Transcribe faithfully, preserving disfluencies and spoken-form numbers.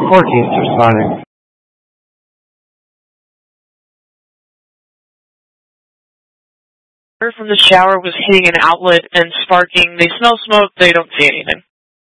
Core teams responding. From the shower was hitting an outlet and sparking. They smell smoke, they don't see anything.